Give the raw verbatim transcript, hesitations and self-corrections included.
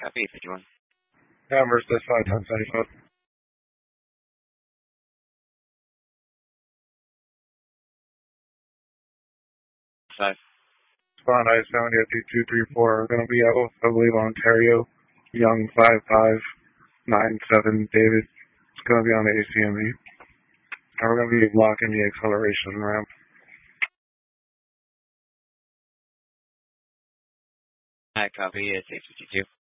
Copy, fifty-one. Amherst, that's five times seventy-five. Five. Spawn I seventy at two three four. Going to be out, I believe, Ontario. Young five five nine seven David. It's going to be on the A C M E. And we're going to be blocking the acceleration ramp. Alright, copy, it's eight fifty-two.